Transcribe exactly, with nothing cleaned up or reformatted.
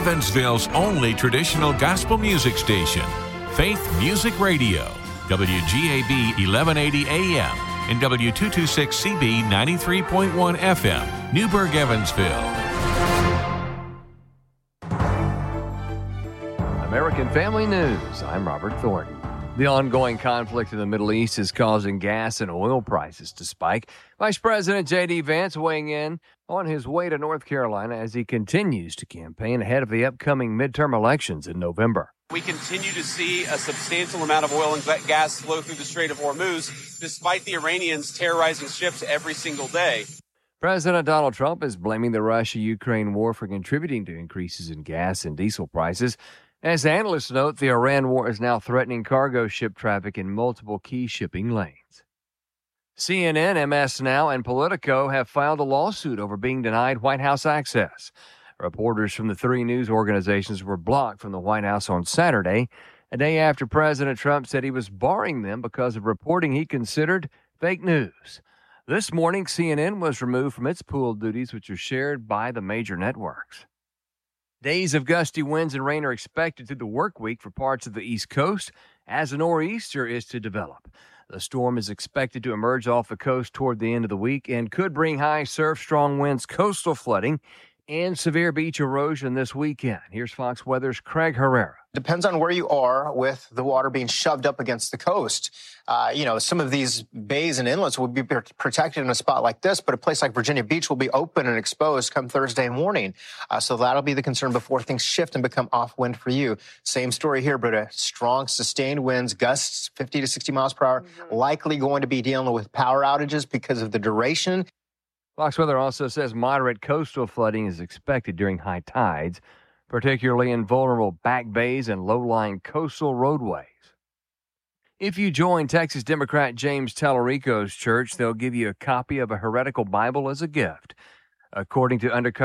Evansville's only traditional gospel music station, Faith Music Radio, W G A B eleven eighty A M and W two twenty-six C B ninety-three point one F M, Newburgh, Evansville. American Family News. I'm Robert Thornton. The ongoing conflict in the Middle East is causing gas and oil prices to spike. Vice President J D. Vance weighing in on his way to North Carolina as he continues to campaign ahead of the upcoming midterm elections in November. We continue to see a substantial amount of oil and gas flow through the Strait of Hormuz, despite the Iranians terrorizing ships every single day. President Donald Trump is blaming the Russia-Ukraine war for contributing to increases in gas and diesel prices. As analysts note, the Iran war is now threatening cargo ship traffic in multiple key shipping lanes. C N N, M S Now, and Politico have filed a lawsuit over being denied White House access. Reporters from the three news organizations were blocked from the White House on Saturday, a day after President Trump said he was barring them because of reporting he considered fake news. This morning, C N N was removed from its pooled duties, which are shared by the major networks. Days of gusty winds and rain are expected through the work week for parts of the East Coast as a nor'easter is to develop. The storm is expected to emerge off the coast toward the end of the week and could bring high surf, strong winds, coastal flooding, and severe beach erosion this weekend. Here's Fox Weather's Craig Herrera. Depends on where you are with the water being shoved up against the coast. Uh, you know, some of these bays and inlets will be protected in a spot like this, but a place like Virginia Beach will be open and exposed come Thursday morning. Uh, so that'll be the concern before things shift and become off wind for you. Same story here, Britta. Strong, sustained winds, gusts fifty to sixty miles per hour, mm-hmm. likely going to be dealing with power outages because of the duration. Fox Weather also says moderate coastal flooding is expected during high tides, particularly in vulnerable back bays and low-lying coastal roadways. If you join Texas Democrat James Tallarico's church, they'll give you a copy of a heretical Bible as a gift. According to Undercover